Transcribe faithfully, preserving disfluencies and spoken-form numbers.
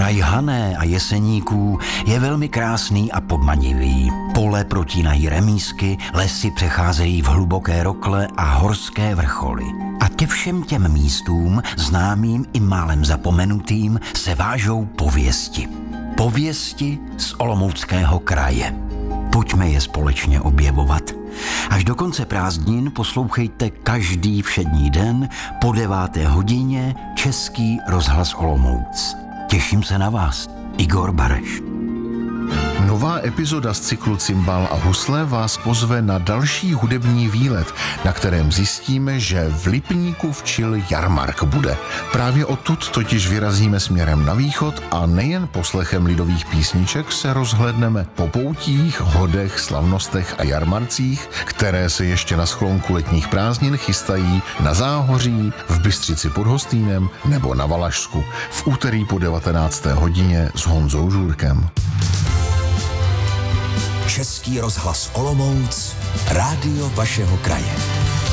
Kraj Hané a Jeseníků je velmi krásný a podmanivý. Pole protínají remísky, lesy přecházejí v hluboké rokle a horské vrcholy. A ke všem těm místům, známým i málem zapomenutým, se vážou pověsti. Pověsti z Olomouckého kraje. Pojďme je společně objevovat. Až do konce prázdnin poslouchejte každý všední den po deváté hodině Český rozhlas Olomouc. Těším se na vás, Igor Bareš. Nová epizoda z cyklu Cimbál a husle vás pozve na další hudební výlet, na kterém zjistíme, že v Lipníku včil jarmark bude. Právě odtud totiž vyrazíme směrem na východ a nejen poslechem lidových písniček se rozhledneme po poutích, hodech, slavnostech a jarmarcích, které se ještě na sklonku letních prázdnin chystají na Záhoří, v Bystřici pod Hostýnem nebo na Valašsku v úterý po devatenácté hodině s Honzou Žůrkem. Český rozhlas Olomouc, rádio vašeho kraje.